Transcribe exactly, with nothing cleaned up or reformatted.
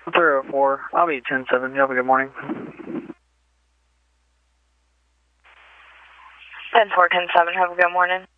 three oh four, I'll be ten seven. You have a good morning. ten four, ten seven, have a good morning.